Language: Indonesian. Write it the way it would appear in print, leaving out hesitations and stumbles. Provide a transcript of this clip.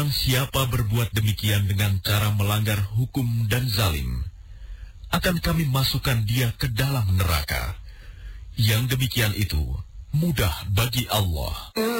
Siapa berbuat demikian dengan cara melanggar hukum dan zalim, akan kami masukkan dia ke dalam neraka. Yang demikian itu mudah bagi Allah.